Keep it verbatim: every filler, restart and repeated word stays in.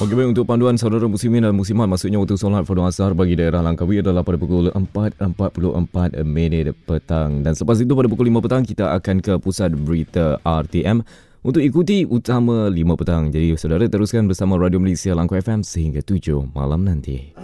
Okey, baik, untuk panduan saudara muslimin dan muslimat, maksudnya waktu solat fardu asar bagi daerah Langkawi adalah pada pukul empat empat puluh empat minit petang. Dan selepas itu pada pukul lima petang kita akan ke pusat berita R T M untuk ikuti utama lima petang. Jadi saudara teruskan bersama Radio Malaysia Langkawi F M sehingga tujuh malam nanti.